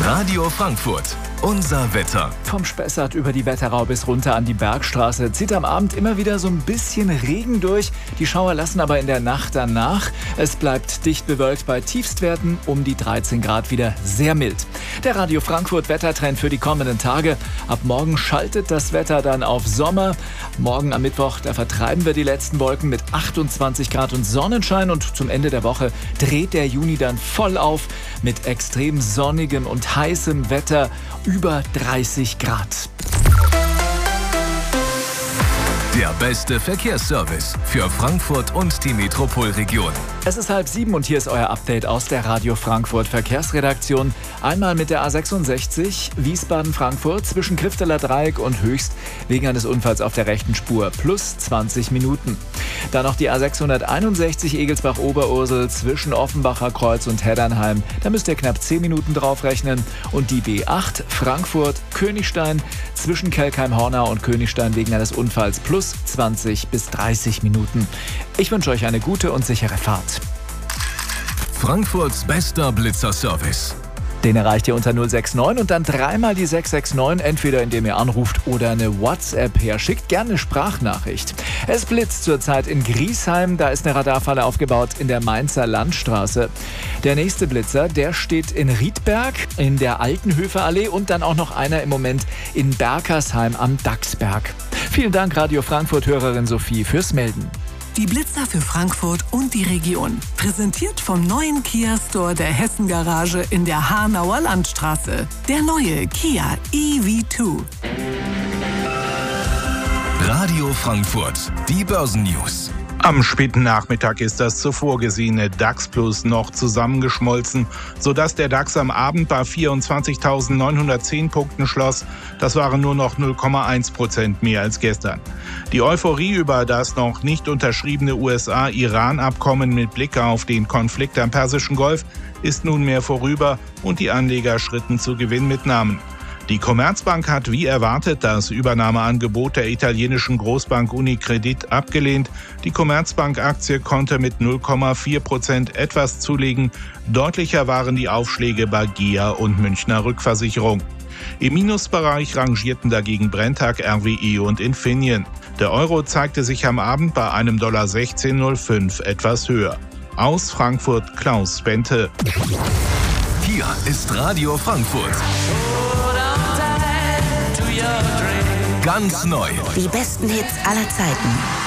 Radio Frankfurt. Unser Wetter. Vom Spessart über die Wetterau bis runter an die Bergstraße zieht am Abend immer wieder so ein bisschen Regen durch. Die Schauer lassen aber in der Nacht dann nach. Es bleibt dicht bewölkt bei Tiefstwerten um die 13 Grad wieder sehr mild. Der Radio Frankfurt Wettertrend für die kommenden Tage. Ab morgen schaltet das Wetter dann auf Sommer. Morgen am Mittwoch, da vertreiben wir die letzten Wolken mit 28 Grad und Sonnenschein. Und zum Ende der Woche dreht der Juni dann voll auf mit extrem sonnigem und heißem Wetter. Über 30 Grad. Der beste Verkehrsservice für Frankfurt und die Metropolregion. Es ist 6:30 und hier ist euer Update aus der Radio Frankfurt Verkehrsredaktion. Einmal mit der A66 Wiesbaden-Frankfurt zwischen Krifteler Dreieck und Höchst wegen eines Unfalls auf der rechten Spur plus 20 Minuten. Dann noch die A661 Egelsbach-Oberursel zwischen Offenbacher Kreuz und Heddernheim. Da müsst ihr knapp 10 Minuten draufrechnen. Und die B8 Frankfurt-Königstein zwischen Kelkheim-Hornau und Königstein wegen eines Unfalls plus 20 bis 30 Minuten. Ich wünsche euch eine gute und sichere Fahrt. Frankfurts bester Blitzerservice. Den erreicht ihr unter 069 und dann dreimal die 669, entweder indem ihr anruft oder eine WhatsApp herschickt. Gerne eine Sprachnachricht. Es blitzt zurzeit in Griesheim, da ist eine Radarfalle aufgebaut in der Mainzer Landstraße. Der nächste Blitzer, der steht in Riedberg, in der Altenhöfer-Allee und dann auch noch einer im Moment in Berkersheim am Dachsberg. Vielen Dank, Radio Frankfurt-Hörerin Sophie, fürs Melden. Die Blitzer für Frankfurt und die Region. Präsentiert vom neuen Kia-Store der Hessen-Garage in der Hanauer Landstraße. Der neue Kia EV2. Radio Frankfurt, die Börsennews. Am späten Nachmittag ist das zuvor gesehene DAX Plus noch zusammengeschmolzen, sodass der DAX am Abend bei 24.910 Punkten schloss. Das waren nur noch 0,1% mehr als gestern. Die Euphorie über das noch nicht unterschriebene USA-Iran-Abkommen mit Blick auf den Konflikt am Persischen Golf ist nunmehr vorüber und die Anleger schritten zu Gewinnmitnahmen. Die Commerzbank hat wie erwartet das Übernahmeangebot der italienischen Großbank Unicredit abgelehnt. Die Commerzbank-Aktie konnte mit 0,4% etwas zulegen. Deutlicher waren die Aufschläge bei GEA und Münchner Rückversicherung. Im Minusbereich rangierten dagegen Brenntag, RWE und Infineon. Der Euro zeigte sich am Abend bei einem $16,05 etwas höher. Aus Frankfurt Klaus Bente. Hier ist Radio Frankfurt. Ganz neu. Die besten Hits aller Zeiten.